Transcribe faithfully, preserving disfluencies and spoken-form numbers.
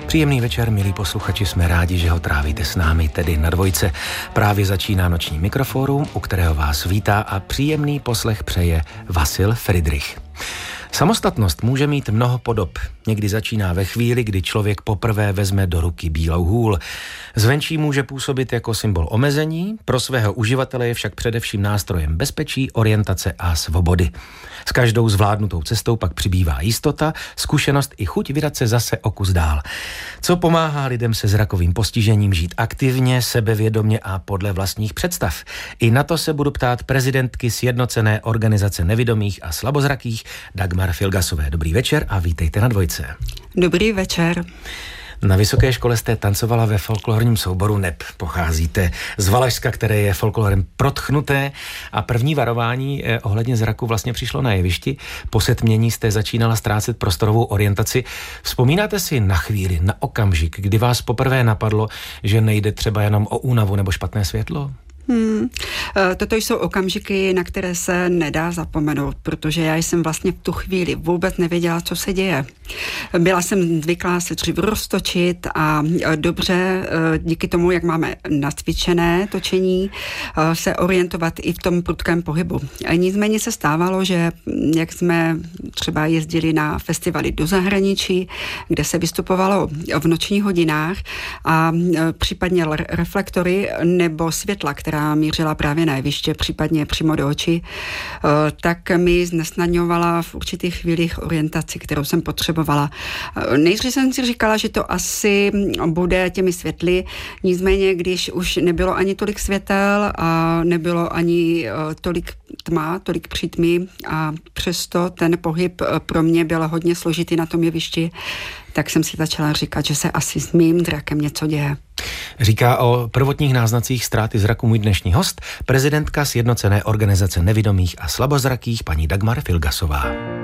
Příjemný večer, milí posluchači, jsme rádi, že ho trávíte s námi, tedy na Dvojce. Právě začíná noční Mikrofórum, u kterého vás vítá a příjemný poslech přeje Vasil Friedrich. Samostatnost může mít mnoho podob. Někdy začíná ve chvíli, kdy člověk poprvé vezme do ruky bílou hůl. Zvenčí může působit jako symbol omezení, pro svého uživatele je však především nástrojem bezpečí, orientace a svobody. S každou zvládnutou cestou pak přibývá jistota, zkušenost i chuť vydat se zase o kus dál. Co pomáhá lidem se zrakovým postižením žít aktivně, sebevědomě a podle vlastních představ? I na to se budu ptát prezidentky Sjednocené organizace nevidomých a slabozrakých Dagmar Filgasové. Dobrý večer a vítejte na Dvojce. Dobrý večer. Na vysoké škole jste tancovala ve folklorním souboru Neb. Pocházíte z Valašska, které je folklorem protchnuté, a první varování eh, ohledně zraku vlastně přišlo na jevišti. Po setmění jste začínala ztrácet prostorovou orientaci. Vzpomínáte si na chvíli, na okamžik, kdy vás poprvé napadlo, že nejde třeba jenom o únavu nebo špatné světlo? Hmm. Toto jsou okamžiky, na které se nedá zapomenout, protože já jsem vlastně v tu chvíli vůbec nevěděla, co se děje. Byla jsem zvyklá se dřív roztočit a dobře, díky tomu, jak máme nacvičené točení, se orientovat i v tom prudkém pohybu. Nicméně se stávalo, že jak jsme třeba jezdili na festivaly do zahraničí, kde se vystupovalo v nočních hodinách a případně reflektory nebo světla, která mířila právě na jeviště, případně přímo do očí, tak mi znesnadňovala v určitých chvílích orientaci, kterou jsem potřebovala. Nejdřív jsem si říkala, že to asi bude těmi světly, nicméně, když už nebylo ani tolik světel a nebylo ani tolik tma, tolik přítmy a přesto ten pohyb pro mě byl hodně složitý na tom jevišti, tak jsem si začala říkat, že se asi s mým zrakem něco děje. Říká o prvotních náznacích ztráty zraku můj dnešní host, prezidentka Sjednocené organizace nevidomých a slabozrakých paní Dagmar Filgasová.